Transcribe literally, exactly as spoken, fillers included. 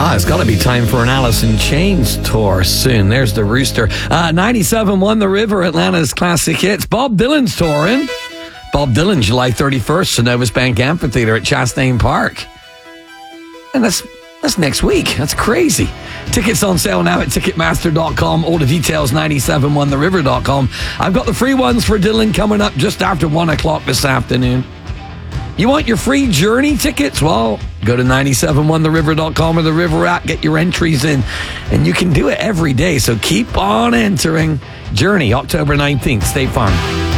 Ah, it's got to be time for an Alice in Chains tour soon. There's the rooster. Uh, ninety-seven one The River, Atlanta's classic hits. Bob Dylan's touring. Bob Dylan, July thirty-first, Synovus Bank Amphitheater at Chastain Park. And that's that's next week. That's crazy. Tickets on sale now at Ticketmaster dot com. All the details, nine seven one the river dot com. I've got the free ones for Dylan coming up just after one o'clock this afternoon. You want your free Journey tickets? Well, go to nine seven one the river dot com or the River app, get your entries in, and you can do it every day. So keep on entering. Journey, October nineteenth, State Farm.